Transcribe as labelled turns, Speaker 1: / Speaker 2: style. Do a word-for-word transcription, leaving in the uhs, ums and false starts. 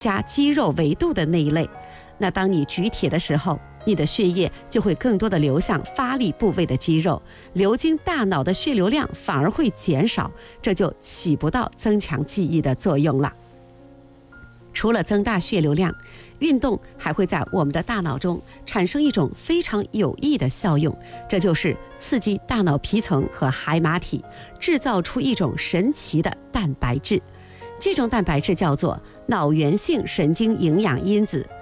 Speaker 1: 加肌肉维度的那一类。那当你举铁的时候，你的血液就会更多的流向发力部位的肌肉，流经大脑的血流量反而会减少，这就起不到增强记忆的作用了。除了增大血流量，运动还会在我们的大脑中产生一种非常有益的效用，这就是刺激大脑皮层和海马体，制造出一种神奇的蛋白质。这种蛋白质叫做脑源性神经营养因子，